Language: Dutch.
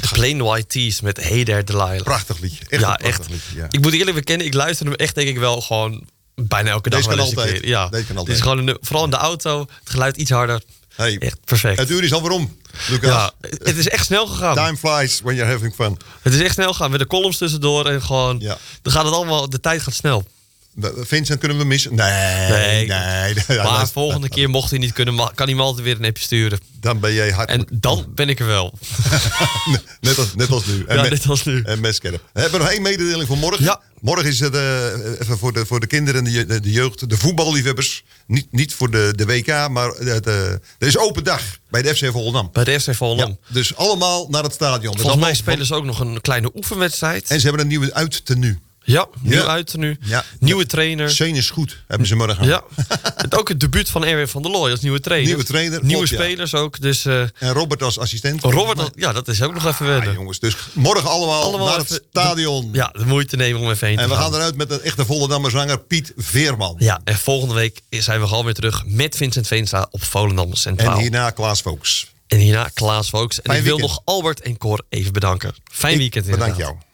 Plain White Tees met Hey There Delilah. Prachtig liedje. Echt een prachtig liedje. Ja. Ik moet eerlijk bekennen, ik luister hem echt denk ik wel gewoon bijna elke dag. Deze kan altijd. Keer. Ja. Deze kan altijd. Het is gewoon vooral in de auto, het geluid iets harder. Hey, echt perfect. Het uur is alweer om, Lucas. Ja, het is echt snel gegaan. Time flies when you're having fun. Het is echt snel gegaan met de columns tussendoor en gewoon. Ja. Dan gaat het allemaal, de tijd gaat snel. Vincent kunnen we missen? Nee. Maar volgende keer mocht hij niet kunnen, kan hij me altijd weer een appje sturen. Dan ben jij hartelijk. En dan ben ik er wel. net als nu. Net als nu. En meskennen. We hebben nog 1 mededeling voor morgen. Ja. Morgen is het even voor de kinderen en de jeugd, de voetballiefhebbers. Niet voor de WK, maar er is open dag bij de FC Volendam. Bij de FC Volendam. Ja, dus allemaal naar het stadion. Volgens mij spelen ze ook nog een kleine oefenwedstrijd. En ze hebben een nieuwe uittenue. Ja, nieuw uittenue. Ja. Nieuwe trainer. Zijn is goed, hebben ze morgen. Ja. Ook het debuut van Erwin van der Looy als nieuwe trainer. Nieuwe klopt, spelers ook. Dus, en Robert als assistent. Robert, dat is ook nog even wennen. Jongens, dus morgen allemaal naar het stadion. De moeite nemen om even heen te gaan. En we gaan eruit met een echte Volendammer zanger Piet Veerman. Ja, en volgende week zijn we gewoon weer terug met Vincent Veenstra op Volendam Centraal. En hierna Klaas Volks. En ik wil nog Albert en Cor even bedanken. Fijn weekend. Bedankt jou.